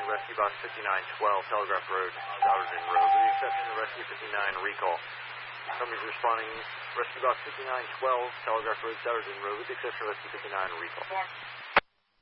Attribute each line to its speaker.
Speaker 1: responding Rescue Box 5912, Telegraph Road, Souderton Road, with the exception of Rescue 59 recall. Companies responding Rescue Box 5912, Telegraph Road, Souderton Road, with the exception of Rescue 59 recall.